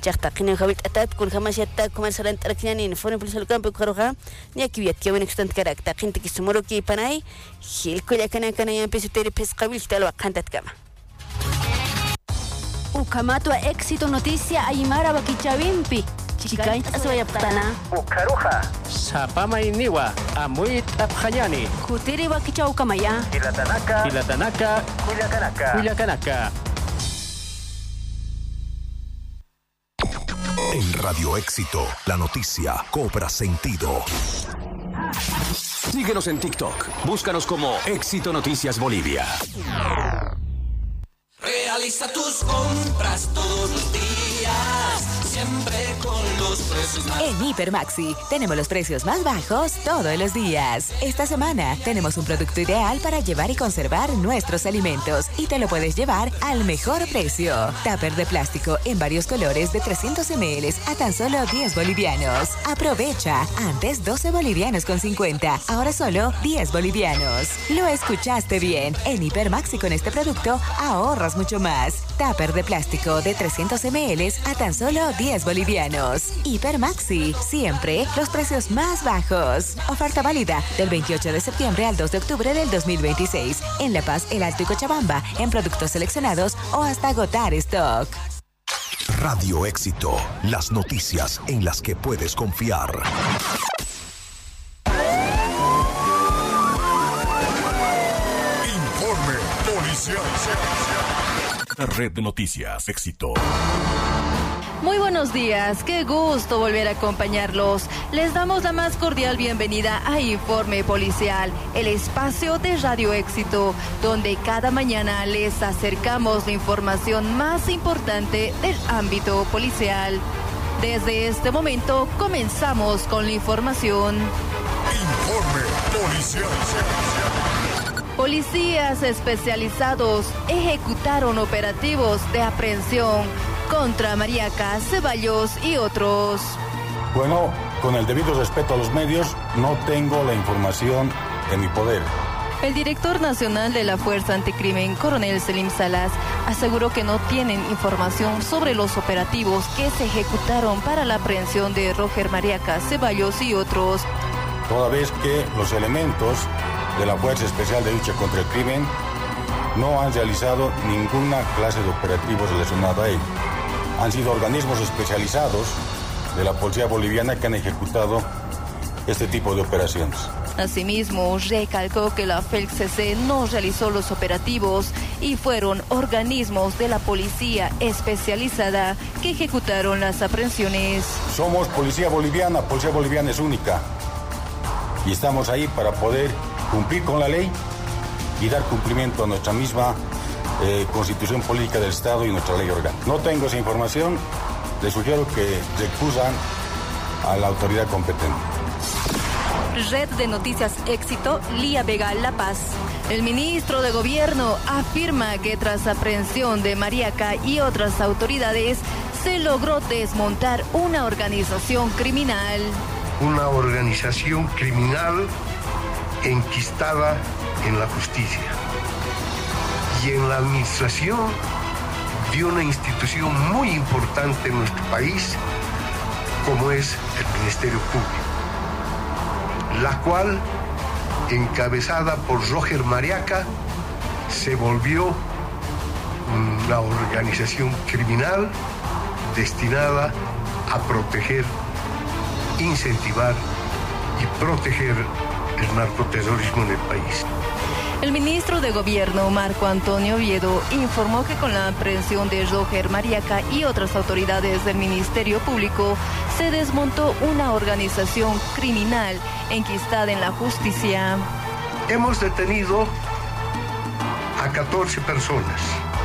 chaqta qina habit atat kun hamashata comercial tarkiani en fone policial campo karoja ni akibiat que ven extant karakta qinti kismoro ki panai hil kuya kana yan pesuteri pesqabil tal waqantat kama Ukamato éxito noticia Aymara Bakichavimpi Chikain aswayaptana Ukaruja Sapama iniwa Amuit Abhayani Kutiri Bakicha Ukamaya Hilatanaka Cuyacanaka. En Radio Éxito, la noticia cobra sentido. Síguenos en TikTok. Búscanos como Éxito Noticias Bolivia. Realiza tus compras todos los días, siempre con los precios más bajos. En Hipermaxi tenemos los precios más bajos todos los días. Esta semana tenemos un producto ideal para llevar y conservar nuestros alimentos y te lo puedes llevar al mejor precio. Tupper de plástico en varios colores de 300 ml a tan solo 10 bolivianos. Aprovecha, antes 12 bolivianos con 50, ahora solo 10 bolivianos. Lo escuchaste bien, en Hipermaxi con este producto ahorras mucho más. Tupper de plástico de 300 ml a tan solo 10 bolivianos. Hipermaxi, siempre los precios más bajos. Oferta válida del 28 de septiembre al 2 de octubre del 2026. En La Paz, El Alto y Cochabamba, en productos seleccionados o hasta agotar stock. Radio Éxito, las noticias en las que puedes confiar. Informe policial. Red de Noticias Éxito. Muy buenos días, qué gusto volver a acompañarlos. Les damos la más cordial bienvenida a Informe Policial, el espacio de Radio Éxito, donde cada mañana les acercamos la información más importante del ámbito policial. Desde este momento comenzamos con la información. Informe policial. Policías especializados ejecutaron operativos de aprehensión contra Mariaca, Ceballos y otros. Bueno, con el debido respeto a los medios, no tengo la información en mi poder. El director nacional de la Fuerza Anticrimen, Coronel Selim Salas, aseguró que no tienen información sobre los operativos que se ejecutaron para la aprehensión de Roger Mariaca, Ceballos y otros. Toda vez que los elementos de la Fuerza Especial de Lucha contra el Crimen no han realizado ninguna clase de operativos relacionado a ello. Han sido organismos especializados de la Policía Boliviana que han ejecutado este tipo de operaciones. Asimismo, recalcó que la FELCC no realizó los operativos y fueron organismos de la Policía Especializada que ejecutaron las aprehensiones. Somos Policía Boliviana es única y estamos ahí para poder cumplir con la ley y dar cumplimiento a nuestra misma Constitución Política del Estado y nuestra ley orgánica. No tengo esa información, les sugiero que recusan a la autoridad competente. Red de Noticias Éxito, Lía Vega, La Paz. El ministro de Gobierno afirma que tras aprehensión de Mariaca y otras autoridades se logró desmontar una organización criminal. Una organización criminal enquistada en la justicia y en la administración de una institución muy importante en nuestro país, como es el Ministerio Público, la cual, encabezada por Roger Mariaca, se volvió una organización criminal destinada a proteger, incentivar y proteger el narcoterrorismo en el país. El ministro de Gobierno, Marco Antonio Oviedo, informó que con la aprehensión de Roger Mariaca y otras autoridades del Ministerio Público se desmontó una organización criminal enquistada en la justicia. Hemos detenido a 14 personas.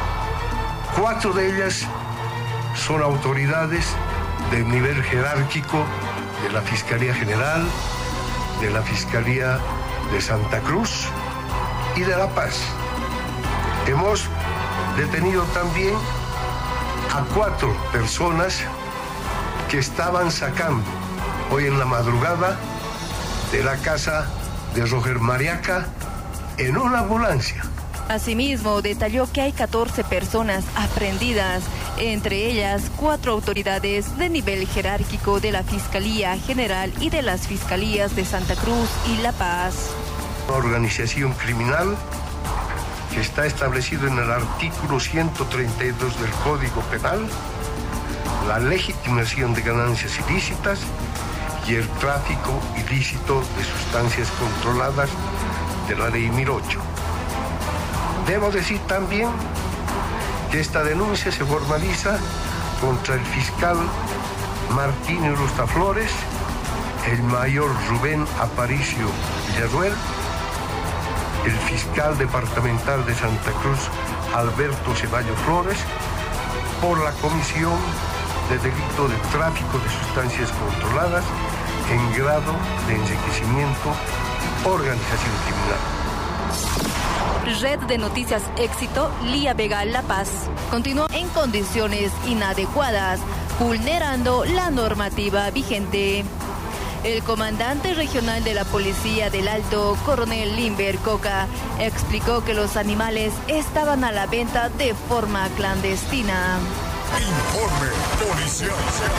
4 de ellas son autoridades del nivel jerárquico de la Fiscalía General, de la Fiscalía de Santa Cruz y de La Paz. Hemos detenido también a 4 personas que estaban sacando hoy en la madrugada de la casa de Roger Mariaca en una ambulancia. Asimismo, detalló que hay 14 personas aprehendidas entre ellas 4 autoridades de nivel jerárquico de la Fiscalía General y de las Fiscalías de Santa Cruz y La Paz. Una organización criminal que está establecido en el artículo 132 del Código Penal, la legitimación de ganancias ilícitas y el tráfico ilícito de sustancias controladas de la Ley 1008. Debo decir también que esta denuncia se formaliza contra el fiscal Martín Flores, el mayor Rubén Aparicio Villarruel, el fiscal departamental de Santa Cruz Alberto Ceballos Flores, por la comisión de delito de tráfico de sustancias controladas en grado de enriquecimiento, organización criminal. Red de Noticias Éxito, Lía Vega, La Paz, continuó en condiciones inadecuadas, vulnerando la normativa vigente. El comandante regional de la Policía del Alto, coronel Limber Coca, explicó que los animales estaban a la venta de forma clandestina. Informe policial.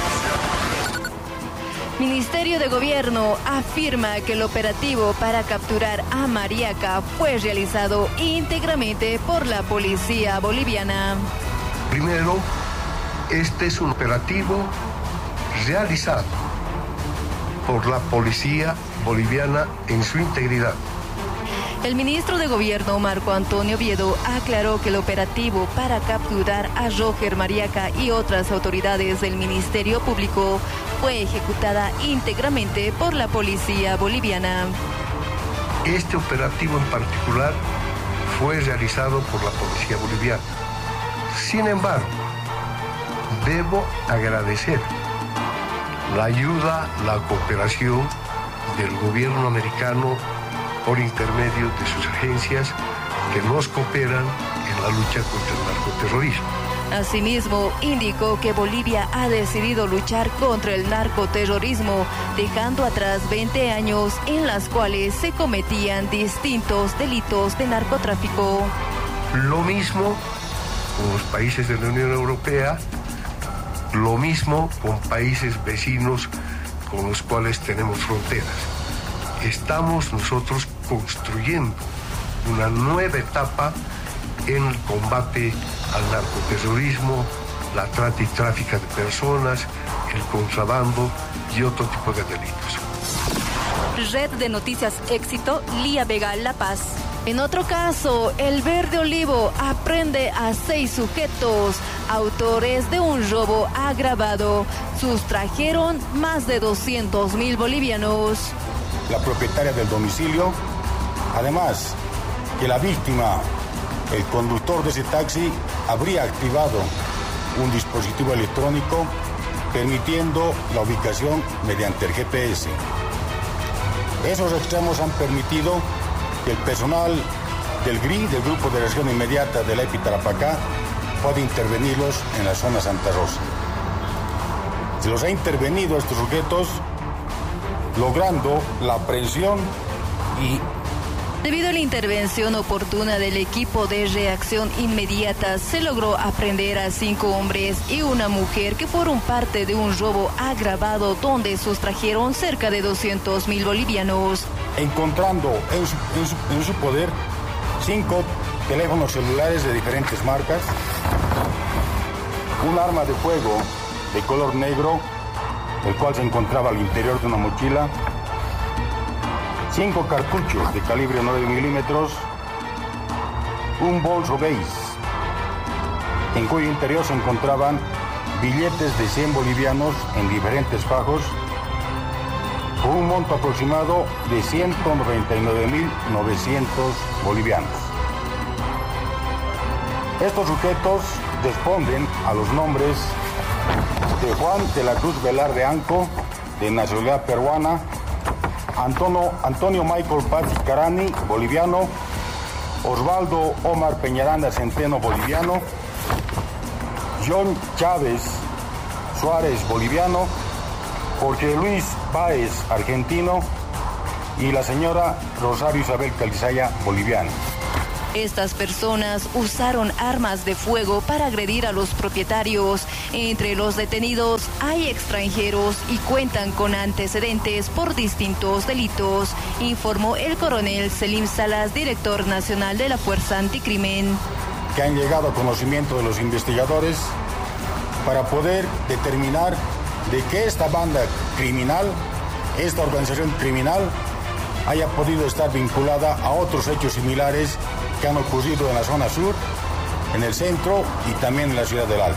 Ministerio de Gobierno afirma que el operativo para capturar a Mariaca fue realizado íntegramente por la policía boliviana. Primero, este es un operativo realizado por la policía boliviana en su integridad. El ministro de Gobierno, Marco Antonio Oviedo, aclaró que el operativo para capturar a Roger Mariaca y otras autoridades del Ministerio Público fue ejecutada íntegramente por la policía boliviana. Este operativo en particular fue realizado por la policía boliviana. Sin embargo, debo agradecer la ayuda, la cooperación del gobierno americano por intermedio de sus agencias que nos cooperan en la lucha contra el narcoterrorismo. Asimismo, indicó que Bolivia ha decidido luchar contra el narcoterrorismo, dejando atrás 20 años en las cuales se cometían distintos delitos de narcotráfico. Lo mismo con los países de la Unión Europea, lo mismo con países vecinos con los cuales tenemos fronteras. Estamos nosotros construyendo una nueva etapa en el combate al narcoterrorismo, la trata y tráfico de personas, el contrabando y otro tipo de delitos. Red de Noticias Éxito, Lía Vega, La Paz. En otro caso, el Verde Olivo aprende a 6 sujetos, autores de un robo agravado. Sustrajeron más de 200.000 bolivianos. La propietaria del domicilio, además que la víctima, el conductor de ese taxi, habría activado un dispositivo electrónico permitiendo la ubicación mediante el GPS. Esos extremos han permitido que el personal del GRI, del Grupo de Reacción Inmediata de la EPI Tarapacá, pueda intervenirlos en la zona Santa Rosa. Se los ha intervenido a estos sujetos, logrando la aprehensión y... Debido a la intervención oportuna del equipo de reacción inmediata, se logró aprehender a 5 hombres y una mujer que fueron parte de un robo agravado donde sustrajeron cerca de 200.000 bolivianos. Encontrando en su poder 5 teléfonos celulares de diferentes marcas, un arma de fuego de color negro, el cual se encontraba al interior de una mochila, 5 cartuchos de calibre 9 milímetros, un bolso beige, en cuyo interior se encontraban billetes de 100 bolivianos en diferentes fajos, con un monto aproximado de 199.900 bolivianos. Estos sujetos responden a los nombres de Juan de la Cruz Velarde Anco, de nacionalidad peruana, Antonio Michael Paz Carani, boliviano, Osvaldo Omar Peñaranda Centeno, boliviano, John Chávez Suárez, boliviano, Jorge Luis Báez, argentino, y la señora Rosario Isabel Calizaya, boliviana. Estas personas usaron armas de fuego para agredir a los propietarios. Entre los detenidos hay extranjeros y cuentan con antecedentes por distintos delitos, informó el coronel Selim Salas, director nacional de la Fuerza Anticrimen. Que han llegado a conocimiento de los investigadores para poder determinar de que esta banda criminal, esta organización criminal, haya podido estar vinculada a otros hechos similares que han ocurrido en la zona sur, en el centro y también en la ciudad del Alto.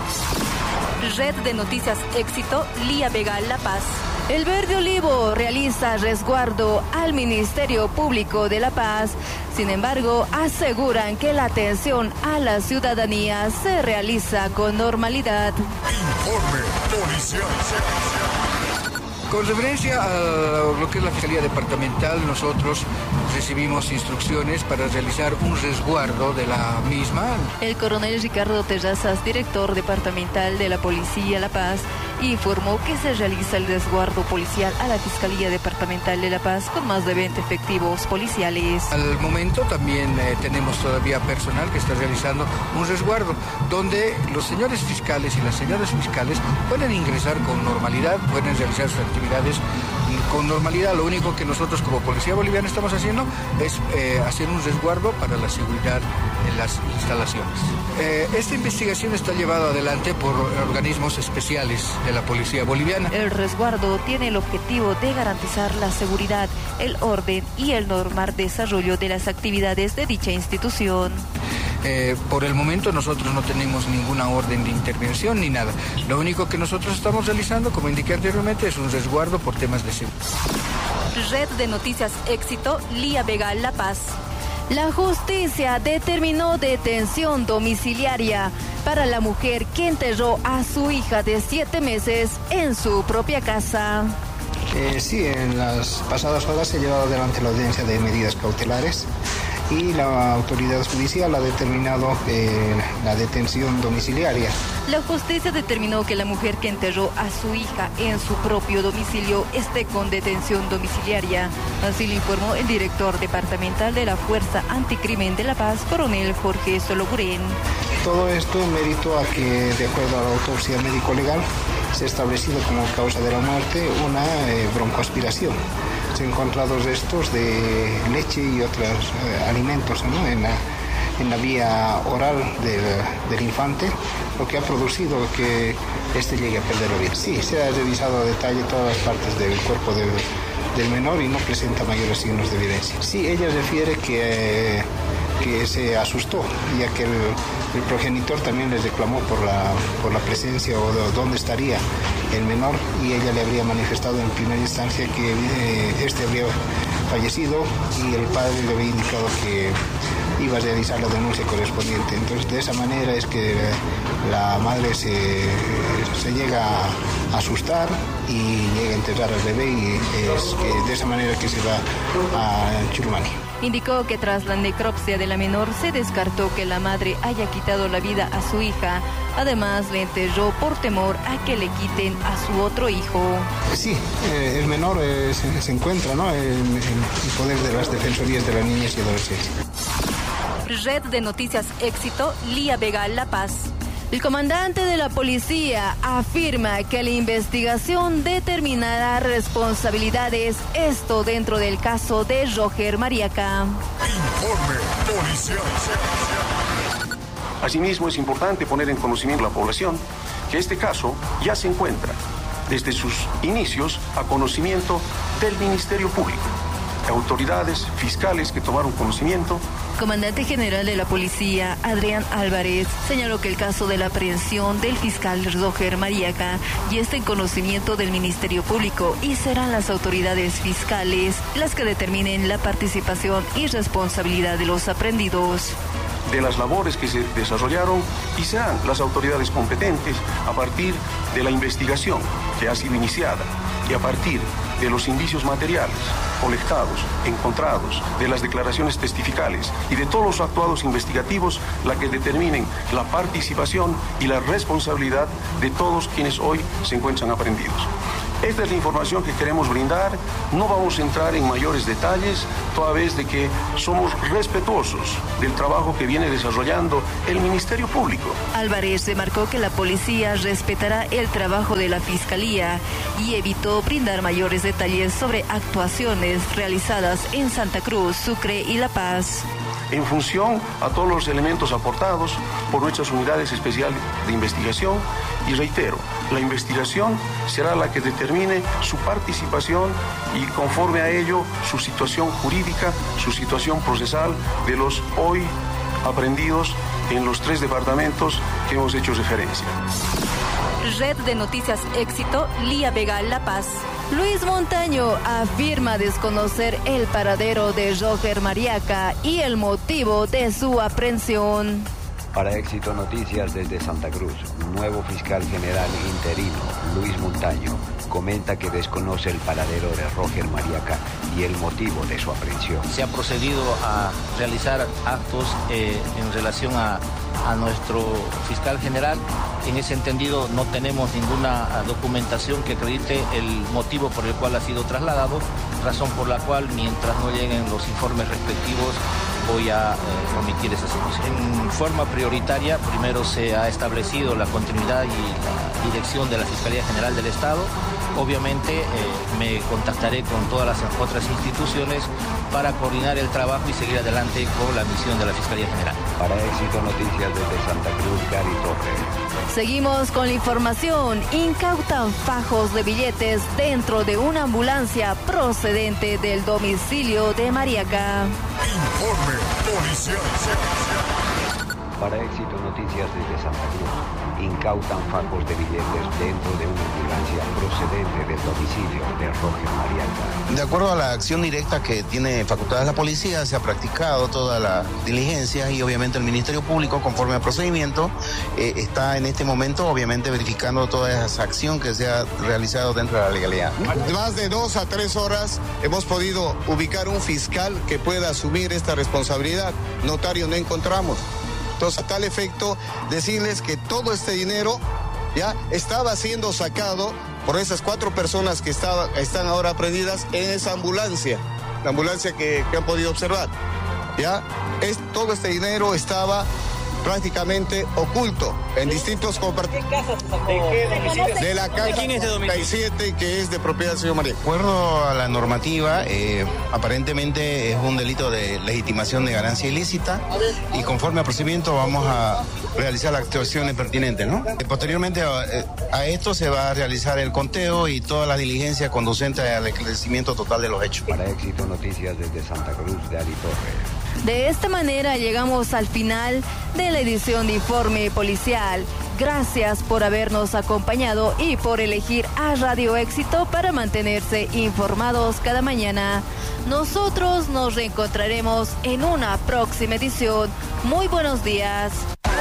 Red de Noticias Éxito, Lía Vega, La Paz. El Verde Olivo realiza resguardo al Ministerio Público de La Paz. Sin embargo, aseguran que la atención a la ciudadanía se realiza con normalidad. Informe policial. Con referencia a lo que es la Fiscalía Departamental, nosotros recibimos instrucciones para realizar un resguardo de la misma. El coronel Ricardo Terrazas, director departamental de la Policía La Paz, informó que se realiza el resguardo policial a la Fiscalía Departamental de La Paz con más de 20 efectivos policiales. Al momento también tenemos todavía personal que está realizando un resguardo, donde los señores fiscales y las señoras fiscales pueden ingresar con normalidad, pueden realizar sus actividades con normalidad. Lo único que nosotros como Policía Boliviana estamos haciendo es hacer un resguardo para la seguridad en las instalaciones. Esta investigación está llevada adelante por organismos especiales de la Policía Boliviana. El resguardo tiene el objetivo de garantizar la seguridad, el orden y el normal desarrollo de las actividades de dicha institución. Por el momento nosotros no tenemos ninguna orden de intervención ni nada. Lo único que nosotros estamos realizando, como indiqué anteriormente, es un resguardo por temas de seguridad. Red de Noticias Éxito, Lía Vega, La Paz. La justicia determinó detención domiciliaria para la mujer que enterró a su hija de 7 meses en su propia casa. Sí, en las pasadas horas se ha llevado adelante la audiencia de medidas cautelares y la autoridad judicial ha determinado la detención domiciliaria. La justicia determinó que la mujer que enterró a su hija en su propio domicilio esté con detención domiciliaria. Así lo informó el director departamental de la Fuerza Anticrimen de La Paz, coronel Jorge Sologuren. Todo esto en mérito a que, de acuerdo a la autopsia médico-legal, se ha establecido como causa de la muerte una broncoaspiración. Se han encontrado restos de leche y otros alimentos, ¿no?, en la vía oral del infante, lo que ha producido que éste llegue a perder la vida. Sí, se ha revisado a detalle todas las partes del cuerpo del menor y no presenta mayores signos de violencia. Sí, ella refiere que se asustó, ya que el progenitor también les reclamó por la presencia o dónde estaría el menor, y ella le habría manifestado en primera instancia que este habría fallecido y el padre le había indicado que iba a realizar la denuncia correspondiente. Entonces, de esa manera es que la madre se llega a asustar y llega a enterrar al bebé, y es que de esa manera que se va a Churumani. Indicó que tras la necropsia de la menor se descartó que la madre haya quitado la vida a su hija. Además, le enterró por temor a que le quiten a su otro hijo. Sí, el menor se encuentra, ¿no?, en el poder de las defensorías de la niñez y adolescencia. Red de Noticias Éxito, Lía Vega, La Paz. El comandante de la policía afirma que la investigación determinará responsabilidades, esto dentro del caso de Roger Mariaca. Informe policial. Asimismo, es importante poner en conocimiento a la población que este caso ya se encuentra desde sus inicios a conocimiento del Ministerio Público, autoridades fiscales que tomaron conocimiento. Comandante general de la policía, Adrián Álvarez, señaló que el caso de la aprehensión del fiscal Roger Mariaca ya está en conocimiento del Ministerio Público y serán las autoridades fiscales las que determinen la participación y responsabilidad de los aprehendidos. De las labores que se desarrollaron, y serán las autoridades competentes a partir de la investigación que ha sido iniciada y a partir de los indicios materiales colectados, encontrados, de las declaraciones testificales y de todos los actuados investigativos, la que determinen la participación y la responsabilidad de todos quienes hoy se encuentran aprehendidos. Esta es la información que queremos brindar. No vamos a entrar en mayores detalles, toda vez de que somos respetuosos del trabajo que viene desarrollando el Ministerio Público. Álvarez remarcó que la policía respetará el trabajo de la Fiscalía y evitó brindar mayores detalles sobre actuaciones realizadas en Santa Cruz, Sucre y La Paz. En función a todos los elementos aportados por nuestras unidades especiales de investigación, y reitero, la investigación será la que determine su participación y conforme a ello su situación jurídica, su situación procesal de los hoy aprendidos en los 3 departamentos que hemos hecho referencia. Red de Noticias Éxito, Lía Vega, La Paz. Luis Montaño afirma desconocer el paradero de Roger Mariaca y el motivo de su aprehensión. Para Éxito Noticias desde Santa Cruz, nuevo fiscal general interino, Luis Montaño, comenta que desconoce el paradero de Roger Mariaca y el motivo de su aprehensión. Se ha procedido a realizar actos en relación a nuestro fiscal general. En ese entendido no tenemos ninguna documentación que acredite el motivo por el cual ha sido trasladado, razón por la cual mientras no lleguen los informes respectivos voy a omitir esa situación. En forma prioritaria, primero se ha establecido la continuidad y la dirección de la Fiscalía General del Estado. Obviamente me contactaré con todas las otras instituciones para coordinar el trabajo y seguir adelante con la misión de la Fiscalía General. Para Éxito Noticias desde Santa Cruz, Gary Torres. Seguimos con la información. Incautan fajos de billetes dentro de una ambulancia procedente del domicilio de Mariaca. Informe policial. Para Éxito Noticias desde Santa Cruz, incautan fajos de billetes dentro de una ambulancia procedente del domicilio de Roger Mariaca. De acuerdo a la acción directa que tiene facultades la policía, se ha practicado toda la diligencia y obviamente el Ministerio Público, conforme al procedimiento, está en este momento obviamente verificando toda esa acción que se ha realizado dentro de la legalidad. Más de 2 a 3 horas hemos podido ubicar un fiscal que pueda asumir esta responsabilidad. Notario no encontramos. Entonces, a tal efecto, decirles que todo este dinero ya estaba siendo sacado por esas 4 personas que están ahora prendidas en esa ambulancia, la ambulancia que han podido observar. Ya, todo este dinero estaba prácticamente oculto en distintos compartimentos. De la casa 37, que es de propiedad del señor María. De acuerdo a la normativa, aparentemente es un delito de legitimación de ganancia ilícita y conforme al procedimiento vamos a realizar las actuaciones pertinentes, ¿no? Posteriormente a esto se va a realizar el conteo y toda la diligencia conducente al esclarecimiento total de los hechos. Para Éxito Noticias desde Santa Cruz, Gary Torres. De esta manera llegamos al final de la edición de Informe Policial. Gracias por habernos acompañado y por elegir a Radio Éxito para mantenerse informados cada mañana. Nosotros nos reencontraremos en una próxima edición. Muy buenos días.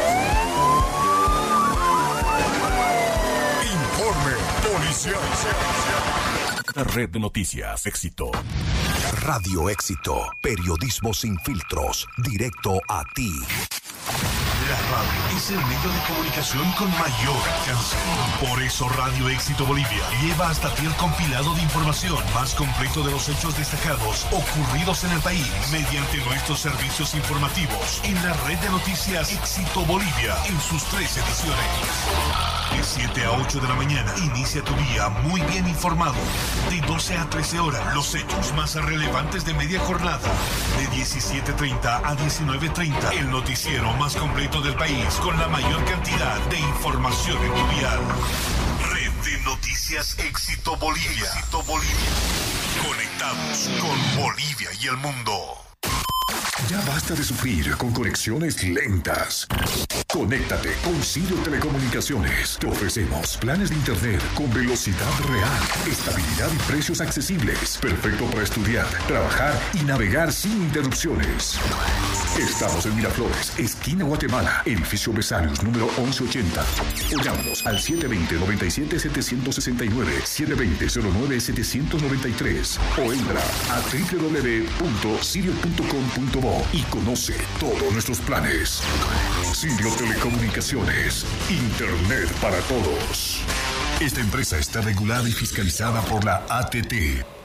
Informe Policial. Red de Noticias Éxito. Radio Éxito, periodismo sin filtros, directo a ti. La radio es el medio de comunicación con mayor alcance. Por eso Radio Éxito Bolivia lleva hasta ti el compilado de información más completo de los hechos destacados ocurridos en el país mediante nuestros servicios informativos en la red de noticias Éxito Bolivia en sus 3 ediciones. De 7 a 8 de la mañana, inicia tu día muy bien informado. De 12 a 13 horas, los hechos más relevantes de media jornada. De 17:30 a 19:30, el noticiero más completo del país con la mayor cantidad de información en tu dial. Red de Noticias Éxito Bolivia. Éxito Bolivia. Conectados con Bolivia y el mundo. Ya basta de sufrir con conexiones lentas. Conéctate con Sirio Telecomunicaciones. Te ofrecemos planes de internet con velocidad real, estabilidad y precios accesibles. Perfecto para estudiar, trabajar y navegar sin interrupciones. Estamos en Miraflores, esquina Guatemala, edificio Besarios, número 1180. O llámanos al 720-97-769, 720-09-793 o entra a www.sirio.com.bo y conoce todos nuestros planes. Sirio Telecomunicaciones, internet para todos. Esta empresa está regulada y fiscalizada por la ATT.